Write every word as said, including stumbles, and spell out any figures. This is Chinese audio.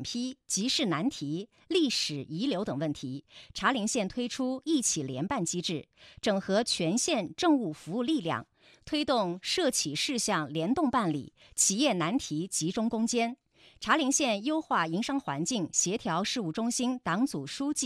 批、急事难题、历史遗留等问题，茶陵县推出一起联办机制，整合全县政务服务力量，推动社企事项联动办理，企业难题集中攻坚。茶陵县优化营商环境协调事务中心党组书记